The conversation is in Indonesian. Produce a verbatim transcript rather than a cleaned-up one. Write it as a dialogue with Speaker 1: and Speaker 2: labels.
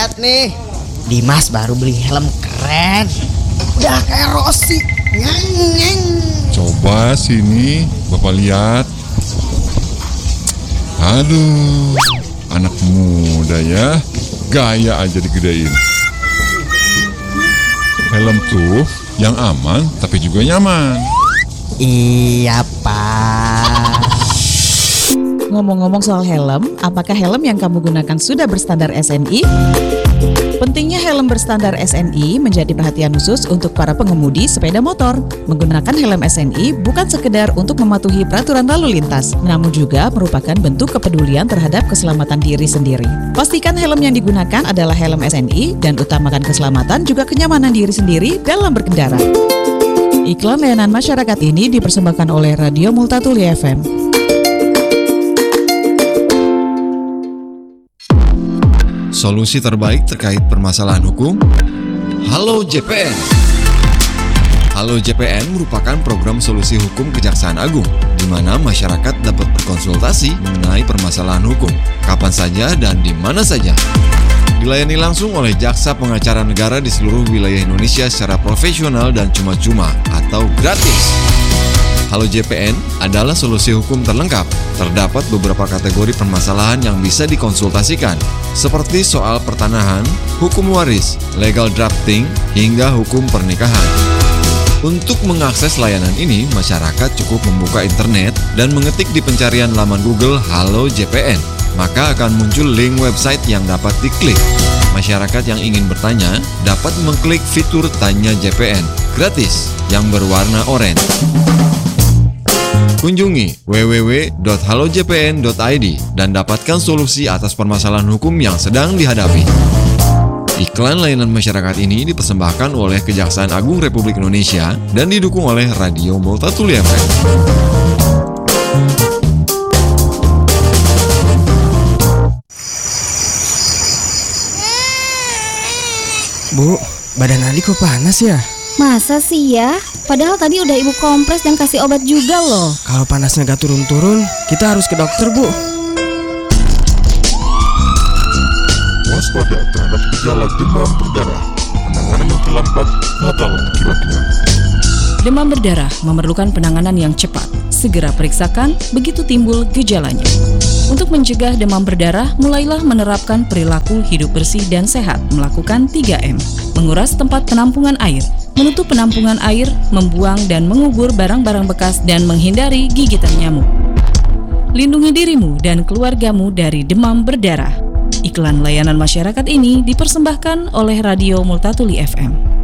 Speaker 1: lihat nih, Dimas baru beli helm keren. Udah kayak Rossi. Nyeng, nyeng.
Speaker 2: Coba sini, Bapak lihat. Aduh, anak muda ya, gaya aja digedein. Helm tuh yang aman tapi juga nyaman.
Speaker 1: Iya, Pak.
Speaker 3: Ngomong-ngomong soal helm, apakah helm yang kamu gunakan sudah berstandar S N I? Pentingnya helm berstandar S N I menjadi perhatian khusus untuk para pengemudi sepeda motor. Menggunakan helm S N I bukan sekedar untuk mematuhi peraturan lalu lintas, namun juga merupakan bentuk kepedulian terhadap keselamatan diri sendiri. Pastikan helm yang digunakan adalah helm S N I dan utamakan keselamatan juga kenyamanan diri sendiri dalam berkendara. Iklan layanan masyarakat ini dipersembahkan oleh Radio Multatuli F M.
Speaker 4: Solusi terbaik terkait permasalahan hukum? Halo J P N. Halo J P N merupakan program solusi hukum Kejaksaan Agung, di mana masyarakat dapat berkonsultasi mengenai permasalahan hukum, kapan saja dan di mana saja. Dilayani langsung oleh Jaksa Pengacara Negara di seluruh wilayah Indonesia secara profesional dan cuma-cuma atau gratis. Halo J P N adalah solusi hukum terlengkap. Terdapat beberapa kategori permasalahan yang bisa dikonsultasikan, seperti soal pertanahan, hukum waris, legal drafting, hingga hukum pernikahan. Untuk mengakses layanan ini, masyarakat cukup membuka internet dan mengetik di pencarian laman Google Halo J P N. Maka akan muncul link website yang dapat diklik. Masyarakat yang ingin bertanya dapat mengklik fitur Tanya J P N gratis yang berwarna oranye. Kunjungi w w w dot halo j p n dot i d dan dapatkan solusi atas permasalahan hukum yang sedang dihadapi. Iklan layanan masyarakat ini dipersembahkan oleh Kejaksaan Agung Republik Indonesia dan didukung oleh Radio Multatuli F M.
Speaker 5: Bu, badan Adi kok panas ya?
Speaker 6: Masa sih ya? Padahal tadi udah ibu kompres dan kasih obat juga loh.
Speaker 5: Kalau panasnya gak turun-turun, kita harus ke dokter, Bu.
Speaker 2: Waspada terhadap gejala demam berdarah. Penanganan yang terlambat fatal akibatnya.
Speaker 7: Demam berdarah memerlukan penanganan yang cepat. Segera periksakan begitu timbul gejalanya. Untuk mencegah demam berdarah, mulailah menerapkan perilaku hidup bersih dan sehat, melakukan tiga M. Menguras tempat penampungan air, menutup penampungan air, membuang dan mengubur barang-barang bekas, dan menghindari gigitan nyamuk. Lindungi dirimu dan keluargamu dari demam berdarah. Iklan layanan masyarakat ini dipersembahkan oleh Radio Multatuli F M.